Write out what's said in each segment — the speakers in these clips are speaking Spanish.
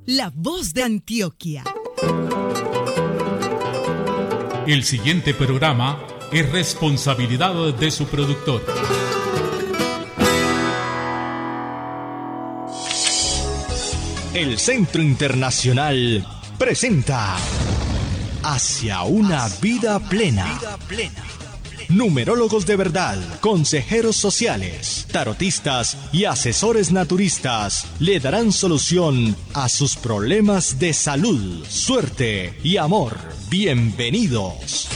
la voz de Antioquia. El siguiente programa es responsabilidad de su productor. El Centro Internacional presenta Hacia una vida plena. Numerólogos de verdad, consejeros sociales, tarotistas y asesores naturistas le darán solución a sus problemas de salud, suerte y amor. Bienvenidos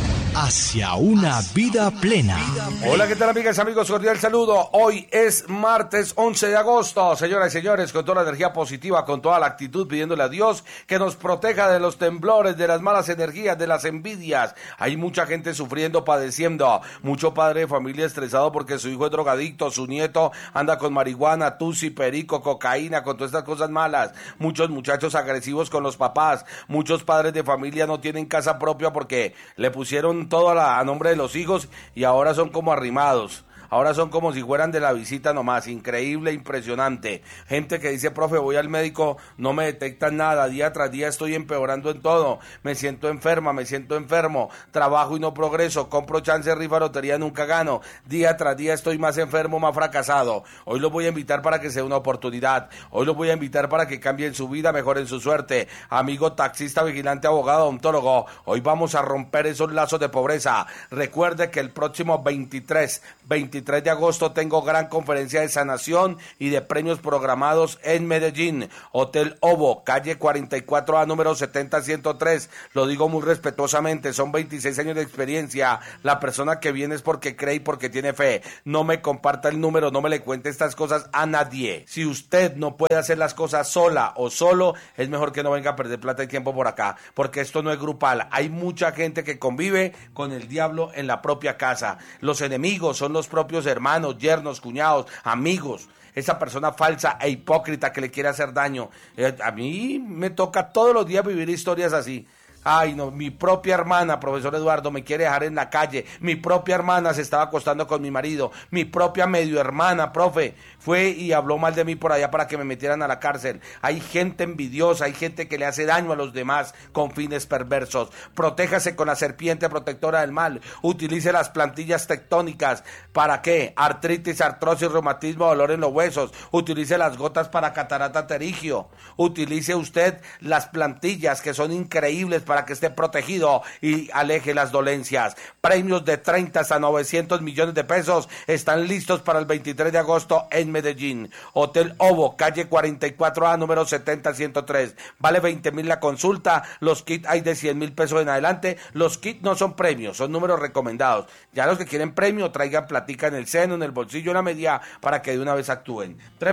hacia una vida plena. Hola, ¿qué tal, amigas y amigos? Cordial saludo. Hoy es martes 11 de agosto. Señoras y señores, con toda la energía positiva, con toda la actitud, pidiéndole a Dios que nos proteja de los temblores, de las malas energías, de las envidias. Hay mucha gente sufriendo, padeciendo. Mucho padre de familia estresado porque su hijo es drogadicto, su nieto anda con marihuana, tusi, perico, cocaína, con todas estas cosas malas. Muchos muchachos agresivos con los papás. Muchos padres de familia no tienen casa propia porque le pusieron todo a nombre de los hijos y ahora son como arrimados. Ahora son como si fueran de la visita nomás. Increíble, impresionante. Gente que dice, profe, voy al médico, no me detectan nada, día tras día estoy empeorando en todo, me siento enferma, me siento enfermo, trabajo y no progreso, compro chance, rifa, lotería, nunca gano, día tras día estoy más enfermo, más fracasado. Hoy los voy a invitar para que sea una oportunidad, hoy los voy a invitar para que cambien su vida, mejoren su suerte. Amigo taxista, vigilante, abogado, odontólogo, hoy vamos a romper esos lazos de pobreza. Recuerde que el próximo 23 de agosto tengo gran conferencia de sanación y de premios programados en Medellín, Hotel Ovo, calle 44A, número 70103. Lo digo muy respetuosamente, son 26 años de experiencia. La persona que viene es porque cree y porque tiene fe. No me comparta el número, no me le cuente estas cosas a nadie. Si usted no puede hacer las cosas sola o solo, es mejor que no venga a perder plata y tiempo por acá, porque esto no es grupal. Hay mucha gente que convive con el diablo en la propia casa. Los enemigos son los propios hermanos, yernos, cuñados, amigos. Esa persona falsa e hipócrita que le quiere hacer daño. A mí me toca todos los días vivir historias así. Ay, no, mi propia hermana, profesor Eduardo, me quiere dejar en la calle. Mi propia hermana se estaba acostando con mi marido. Mi propia medio hermana, profe, fue y habló mal de mí por allá para que me metieran a la cárcel. Hay gente envidiosa, hay gente que le hace daño a los demás con fines perversos. Protéjase con la serpiente protectora del mal. Utilice las plantillas tectónicas. ¿Para qué? Artritis, artrosis, reumatismo, dolor en los huesos. Utilice las gotas para catarata pterigio. Utilice usted las plantillas que son increíbles para que esté protegido y aleje las dolencias. Premios de 30 hasta 900 millones de pesos están listos para el 23 de agosto en Medellín. Hotel Ovo, calle 44A, número 70103. Vale 20,000 la consulta. Los kits hay de 100,000 pesos en adelante. Los kits no son premios, son números recomendados. Ya los que quieren premio, traigan platica en el seno, en el bolsillo, en la media, para que de una vez actúen.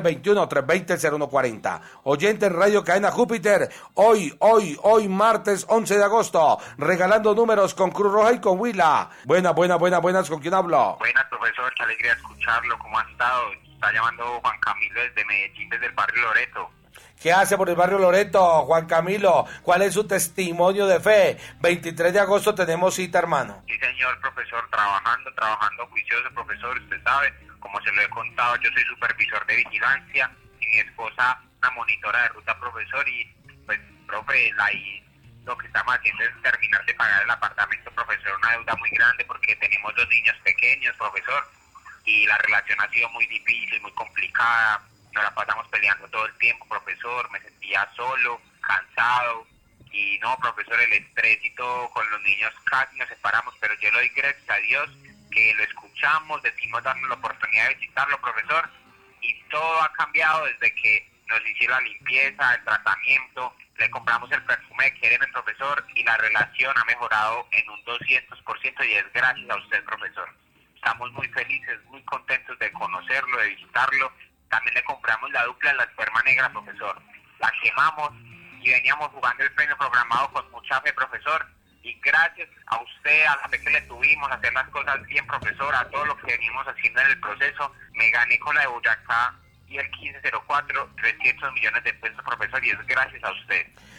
321-320-0140. Oyente en Radio Cadena Júpiter. Hoy, martes 11 de agosto, regalando números con Cruz Roja y con Huila. Buenas, ¿con quién hablo? Buenas, profesor, qué alegría escucharlo, ¿cómo ha estado? Está llamando Juan Camilo desde Medellín, desde el barrio Loreto. ¿Qué hace por el barrio Loreto, Juan Camilo? ¿Cuál es su testimonio de fe? 23 de agosto tenemos cita, hermano. Sí, señor, profesor, trabajando juicioso, profesor, usted sabe, como se lo he contado, yo soy supervisor de vigilancia y mi esposa una monitora de ruta, profesor, y pues, profe, lo que estamos haciendo es terminar de pagar el apartamento, profesor, una deuda muy grande porque tenemos 2 niños pequeños, profesor, y la relación ha sido muy difícil, muy complicada, nos la pasamos peleando todo el tiempo, profesor, me sentía solo, cansado, y no, profesor, el estrés y todo con los niños casi nos separamos, pero yo le doy gracias a Dios que lo escuchamos, decimos darnos la oportunidad de visitarlo, profesor, y todo ha cambiado desde que nos hicieron la limpieza, el tratamiento, le compramos el perfume que quiere el profesor y la relación ha mejorado en un 200% y es gracias a usted, profesor. Estamos muy felices, muy contentos de conocerlo, de visitarlo. También le compramos la dupla de la esperma negra, profesor. La quemamos y veníamos jugando el premio programado con mucha fe, profesor. Y gracias a usted, a la fe que le tuvimos, a hacer las cosas bien, profesor, a todo lo que venimos haciendo en el proceso, me gané con la de Boyacá y el 1504 300 millones de pesos, profesor, y es gracias a usted.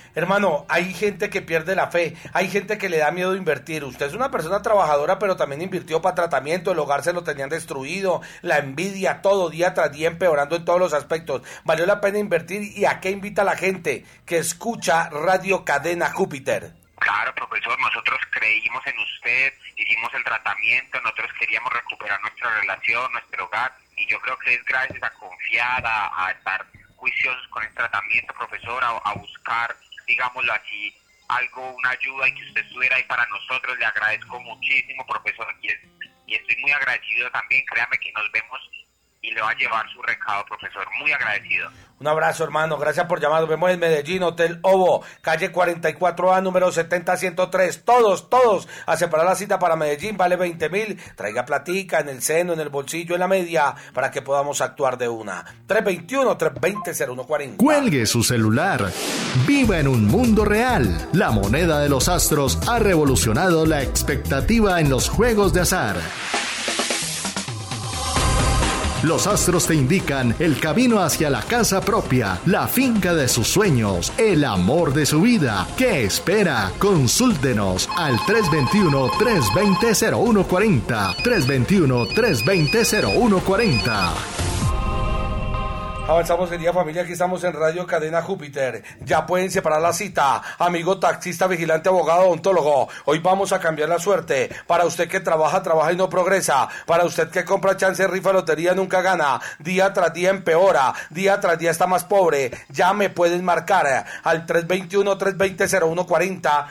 Hermano, hay gente que pierde la fe, hay gente que le da miedo invertir. Usted es una persona trabajadora, pero también invirtió para tratamiento, el hogar se lo tenían destruido, la envidia, todo día tras día empeorando en todos los aspectos. ¿Valió la pena invertir y a qué invita la gente que escucha Radio Cadena Júpiter? Claro, profesor, nosotros creímos en usted, hicimos el tratamiento, nosotros queríamos recuperar nuestra relación, nuestro hogar, y yo creo que es gracias a confiar, a estar juiciosos con el tratamiento, profesor, a buscar, digámoslo así, algo, una ayuda, y que usted estuviera ahí para nosotros. Le agradezco muchísimo, profesor, y estoy muy agradecido también. Créame que nos vemos y le va a llevar su recado, profesor. Muy agradecido. Un abrazo, hermano, gracias por llamar. Nos vemos en Medellín, Hotel Ovo, calle 44A, número 70103. Todos a separar la cita para Medellín, vale 20.000. Traiga platica en el seno, en el bolsillo, en la media, para que podamos actuar de una. 321-320-0140. Cuelgue su celular. Viva en un mundo real. La moneda de los astros ha revolucionado la expectativa en los juegos de azar. Los astros te indican el camino hacia la casa propia, la finca de sus sueños, el amor de su vida. ¿Qué espera? Consúltenos al 321-320-0140. 321-320-0140. Avanzamos el día, familia, aquí estamos en Radio Cadena Júpiter. Ya pueden separar la cita. Amigo taxista, vigilante, abogado, odontólogo. Hoy vamos a cambiar la suerte. Para usted que trabaja y no progresa. Para usted que compra chance, rifa, lotería, nunca gana. Día tras día empeora. Día tras día está más pobre. Ya me pueden marcar al 321-320-0140.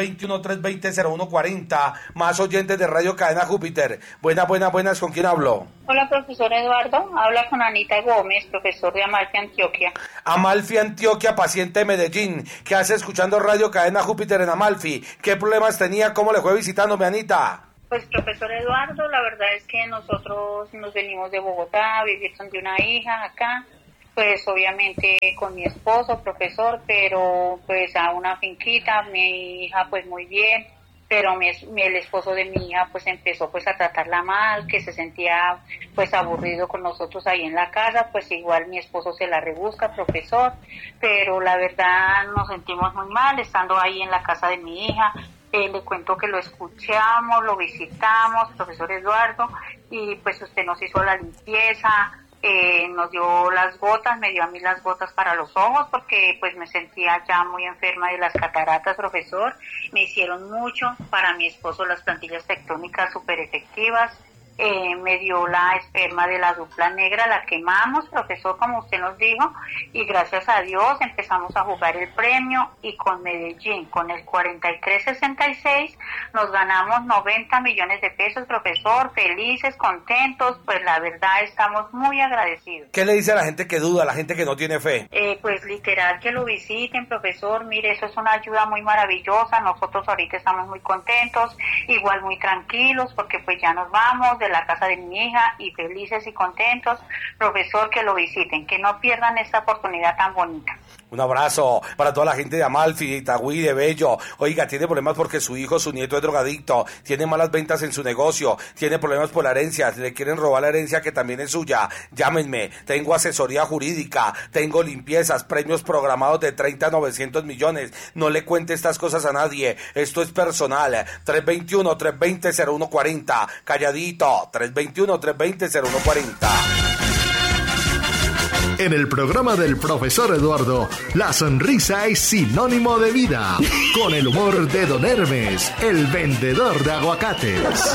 321-320-0140. Más oyentes de Radio Cadena Júpiter. Buenas. ¿Con quién hablo? Hola, profesor Eduardo. Habla con Anita Gómez, profesor de Amalfi, Antioquia. Amalfi, Antioquia, paciente de Medellín. ¿Qué hace escuchando Radio Cadena Júpiter en Amalfi? ¿Qué problemas tenía? ¿Cómo le fue visitándome, Anita? Pues, profesor Eduardo, la verdad es que nosotros nos venimos de Bogotá a vivir con una hija acá. Pues obviamente con mi esposo, profesor, pero pues a una finquita, mi hija pues muy bien. Pero el esposo de mi hija pues empezó pues a tratarla mal, que se sentía pues aburrido con nosotros ahí en la casa. Pues igual mi esposo se la rebusca, profesor, pero la verdad nos sentimos muy mal estando ahí en la casa de mi hija. Le cuento que lo escuchamos, lo visitamos, profesor Eduardo, y pues usted nos hizo la limpieza, nos dio las gotas, me dio a mí las gotas para los ojos porque pues me sentía ya muy enferma de las cataratas, profesor. Me hicieron mucho, para mi esposo las plantillas tectónicas súper efectivas. Me dio la esperma de la dupla negra, la quemamos, profesor, como usted nos dijo, y gracias a Dios empezamos a jugar el premio, y con Medellín, con el 4366, nos ganamos 90 millones de pesos, profesor, felices, contentos, pues la verdad estamos muy agradecidos. ¿Qué le dice a la gente que duda, a la gente que no tiene fe? Pues literal que lo visiten, profesor, mire, eso es una ayuda muy maravillosa. Nosotros ahorita estamos muy contentos, igual muy tranquilos, porque pues ya nos vamos de la casa de mi hija y felices y contentos. Profesor, que lo visiten, que no pierdan esta oportunidad tan bonita. Un abrazo para toda la gente de Amalfi, de Itagüí, de Bello. Oiga, tiene problemas porque su hijo, su nieto es drogadicto, tiene malas ventas en su negocio, tiene problemas por la herencia, le quieren robar la herencia que también es suya. Llámenme, tengo asesoría jurídica, tengo limpiezas, premios programados de 30 a 900 millones. No le cuente estas cosas a nadie, esto es personal. 321-320-0140, calladito, 321-320-0140. En el programa del profesor Eduardo, la sonrisa es sinónimo de vida. Con el humor de Don Hermes, el vendedor de aguacates.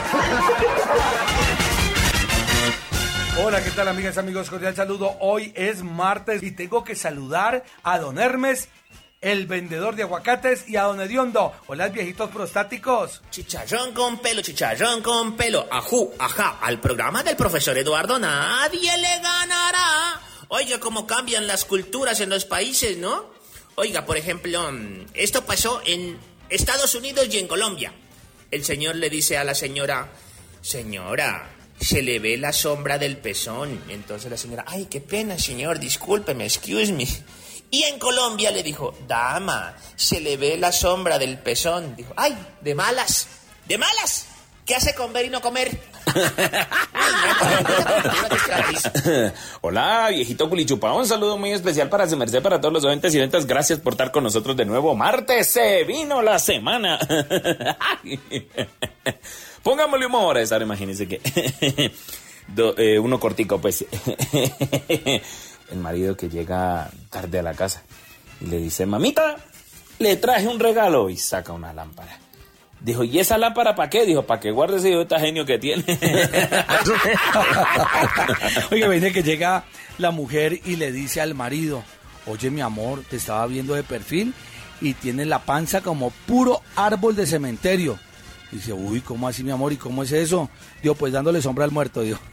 Hola, ¿qué tal, amigas, amigos? Cordial saludo. Hoy es martes y tengo que saludar a Don Hermes, el vendedor de aguacates, y a Don Hediondo. Hola, viejitos prostáticos. Chicharrón con pelo, ajú, ajá. Al programa del profesor Eduardo nadie le ganará. Oiga, cómo cambian las culturas en los países, ¿no? Oiga, por ejemplo, esto pasó en Estados Unidos y en Colombia. El señor le dice a la señora, señora, se le ve la sombra del pezón. Entonces la señora, ay, qué pena, señor, discúlpeme, excuse me. Y en Colombia le dijo, dama, se le ve la sombra del pezón. Dijo, ay, de malas. ¿Qué hace con ver y no comer? Hola, viejito culichupado, un saludo muy especial para su merced, para todos los oyentes y oyentas. Gracias por estar con nosotros de nuevo. Martes, se vino la semana. Pongámosle humor a esa, imagínense que... uno cortico, pues. El marido que llega tarde a la casa y le dice: mamita, le traje un regalo, y saca una lámpara. Dijo: ¿y esa lámpara para qué? Dijo: para que guarde ese idiota genio que tiene. Oiga, viene que llega la mujer y le dice al marido: oye, mi amor, te estaba viendo de perfil y tienes la panza como puro árbol de cementerio. Dice: uy, ¿cómo así, mi amor? ¿Y cómo es eso? Digo: pues dándole sombra al muerto, digo.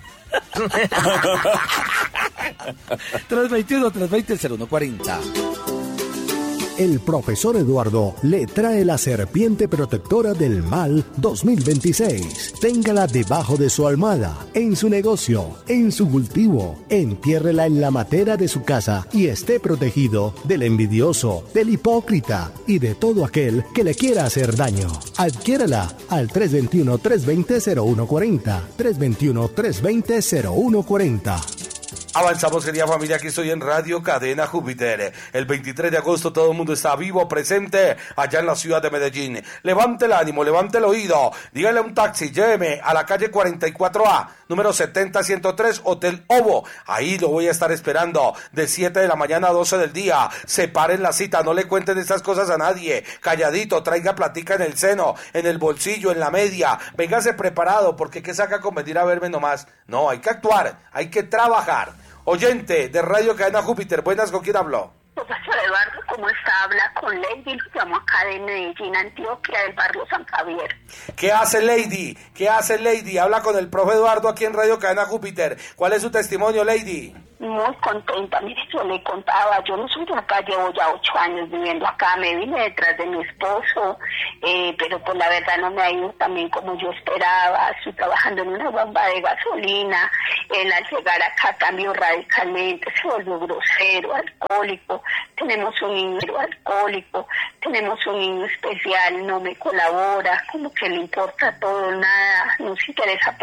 321-320-0140. El profesor Eduardo le trae la serpiente protectora del mal 2026. Téngala debajo de su almohada, en su negocio, en su cultivo. Entiérrela en la matera de su casa y esté protegido del envidioso, del hipócrita y de todo aquel que le quiera hacer daño. Adquiérala al 321-320-0140. 321-320-0140. Avanzamos, querida familia, aquí estoy en Radio Cadena Júpiter. El 23 de agosto todo el mundo está vivo, presente allá en la ciudad de Medellín. Levante el ánimo, levante el oído, dígale a un taxi, lléveme a la calle 44A, número 70103, Hotel Ovo. Ahí lo voy a estar esperando de 7 de la mañana a 12 del día. Separen la cita, no le cuenten estas cosas a nadie. Calladito, traiga platica en el seno, en el bolsillo, en la media. Véngase preparado, porque ¿qué saca con venir a verme nomás? No, hay que actuar, hay que trabajar. Oyente de Radio Cadena Júpiter, buenas, ¿con quién habló? Profesor Eduardo, ¿cómo está? Habla con Lady, lo llamo acá de Medellín, Antioquia, del barrio San Javier. ¿Qué hace Lady? ¿Qué hace Lady? Habla con el profe Eduardo aquí en Radio Cadena Júpiter. ¿Cuál es su testimonio, Lady? Muy contenta, mire, yo le contaba, yo no soy de acá, llevo ya 8 años viviendo acá, me vine detrás de mi esposo, pero pues la verdad no me ha ido también como yo esperaba, estoy trabajando en una bomba de gasolina, él al llegar acá cambió radicalmente, se volvió grosero, alcohólico, tenemos un niño alcohólico, tenemos un niño especial, no me colabora, como que le importa todo, nada, no se interesa